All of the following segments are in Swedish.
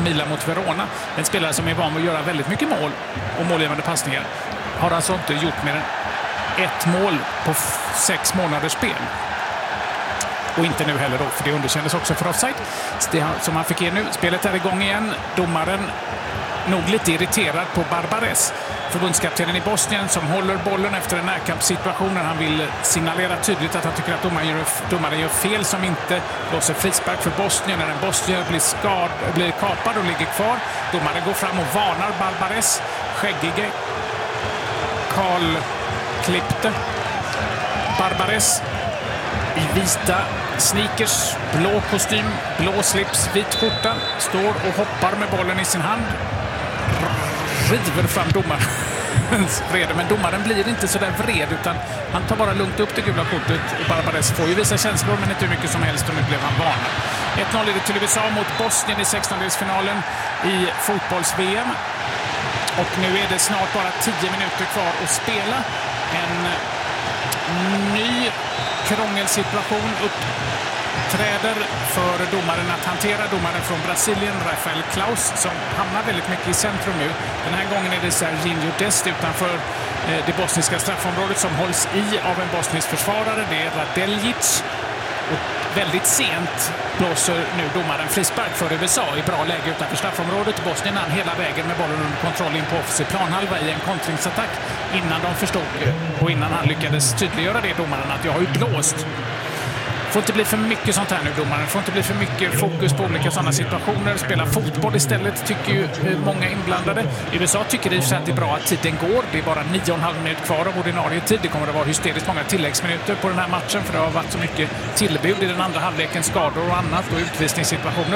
Milan mot Verona. En spelare som är van att göra väldigt mycket mål och målgivande passningar har alltså inte gjort mer än ett mål på 6 månaders spel. Och inte nu heller då, för det underkändes också för offside. Det som han fick ge nu. Spelet är igång igen. Domaren nog lite irriterad på Barbares, förbundskaptenen i Bosnien, som håller bollen efter en närkampssituation. Han vill signalera tydligt att han tycker att domaren gör fel som inte blåser frispark för Bosnien när en bosnier blir kapad och ligger kvar. Domaren går fram och varnar Barbares. Skäggige Karl Klippte. Barbares i vita sneakers, blå kostym, blå slips, vit skjorta, står och hoppar med bollen i sin hand. River fram domarens vrede, men domaren blir inte så där vred, utan han tar bara lugnt upp det gula kortet. Och Barbares får ju visa känslor, men inte hur mycket som helst, och nu blev han varnad. 1-0 är det till USA mot Bosnien i 16-delsfinalen i fotbolls-VM. Och nu är det snart bara 10 minuter kvar att spela. En ny krångelsituation uppträder för domaren att hantera. Domaren från Brasilien, Rafael Klaus, som hamnar väldigt mycket i centrum nu. Den här gången är det Serginho Dest utanför det bosniska straffområdet som hålls i av en bosnisk försvarare. Det är Radeljic. Och väldigt sent blåser nu domaren frispark för USA i bra läge utanför straffområdet. Bosnien hann hela vägen med bollen under kontroll in på offensiv planhalva i en kontringsattack innan de förstod och innan han lyckades tydliggöra det, domaren, att jag har ju blåst. Får inte bli för mycket sånt här nu, domaren. Får inte bli för mycket fokus på olika sådana situationer. Spela fotboll istället, tycker ju många inblandade. USA tycker i och för sig att det är bra att tiden går. Det är bara 9,5 minuter kvar av ordinarie tid. Det kommer att vara hysteriskt många tilläggsminuter på den här matchen, för det har varit så mycket tillbud i den andra halvleken, skador och annat och utvisningssituationer.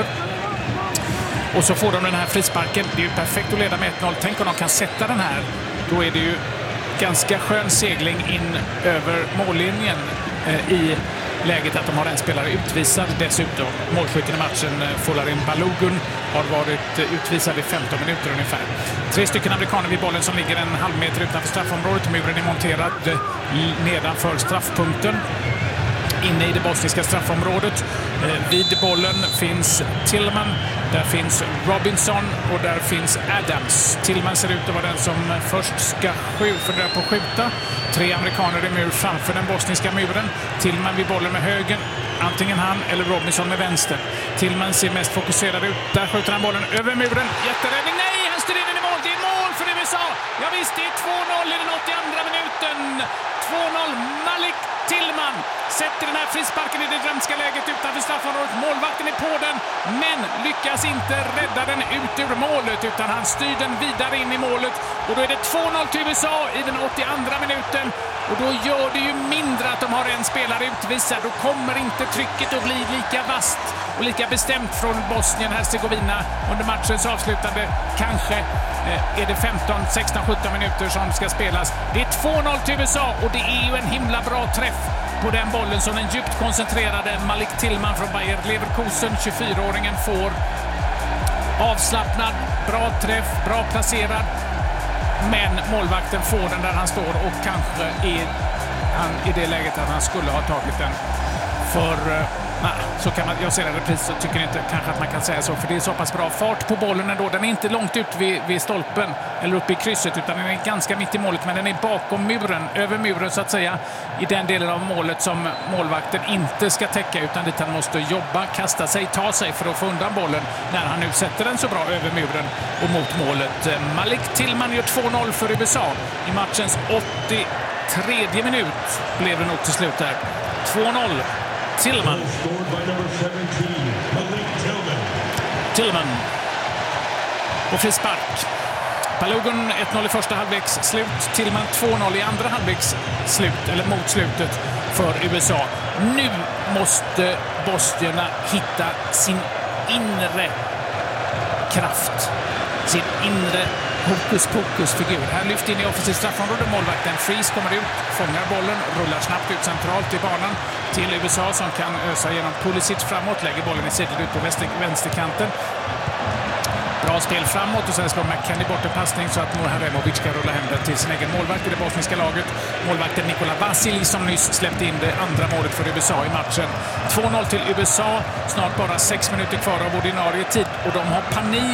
Och så får de den här frisparken. Det är ju perfekt att leda med 1-0. Tänk om de kan sätta den här. Då är det ju ganska skön segling in över mållinjen i läget att de har en spelare utvisad dessutom. Målskytten i matchen, Folarin Balogun, har varit utvisad i 15 minuter ungefär. 3 stycken amerikaner vid bollen som ligger en halv meter utanför straffområdet. Muren är monterad nedanför straffpunkten inne i det bosniska straffområdet. Vid bollen finns Tillman, där finns Robinson och där finns Adams. Tillman ser ut att vara den som först ska fundera på att skjuta. 3 amerikaner i mur framför den bosniska muren. Tillman vid bollen med högen, antingen han eller Robinson med vänster. Tillman ser mest fokuserad ut. Där skjuter han bollen över muren. Jätteräddning, nej! Han styr in i mål. Det är mål för USA! Ja visst, det är 2-0 i den 82:a minuten. 2-0, Malik Tillman sätter den här frisparken i det drömska läget utanför straffområdet. Målvakten är på den, men lyckas inte rädda den ut ur målet, utan han styr den vidare in i målet. Och då är det 2-0 till USA i den 82:a minuten. Och då gör det ju mindre att de har en spelare utvisad. Då kommer inte trycket att bli lika vasst och lika bestämt från Bosnien-Hercegovina under matchens avslutande. Kanske är det 15, 16, 17 minuter som ska spelas. Det är 2-0 till USA och det är ju en himla bra träff på den bollen som den djupt koncentrerade Malik Tillman från Bayer Leverkusen, 24-åringen, får. Avslappnad, bra träff, bra placerad. Men målvakten får den där han står och kanske är han i det läget att han skulle ha tagit den. För så kan man, jag ser en repris så tycker inte kanske att man kan säga så, för det är så pass bra fart på bollen ändå. Den är inte långt ut vid stolpen eller uppe i krysset, utan den är ganska mitt i målet, men den är bakom muren, över muren så att säga, i den delen av målet som målvakten inte ska täcka, utan dit han måste jobba, kasta sig, ta sig för att få undan bollen när han nu sätter den så bra över muren och mot målet. Malik Tillman gör 2-0 för USA i matchens 83:e minut blev det nog till slut där. 2-0. Tillman. Tillman. Och frispark. Balogun 1-0 i första halvleks slut. Tillman 2-0 i andra halvleks slut, eller mot slutet för USA. Nu måste bosnierna hitta sin inre kraft. Sin inre hokus-pokus-figur. Här lyft in i offensiv straffområde. Målvakten Freeze kommer ut, fångar bollen, rullar snabbt ut centralt i banan till USA som kan ösa genom Pulisic framåt, lägger bollen i sidled ut på vänsterkanten. Bra spel framåt och sen slår McKennie bort en passning så att Muharemovic ska rulla hem den till sin egen målvakt i det bosniska laget. Målvakten Nikola Vasili som nyss släppte in det andra målet för USA i matchen. 2-0 till USA, snart bara 6 minuter kvar av ordinarie tid och de har panik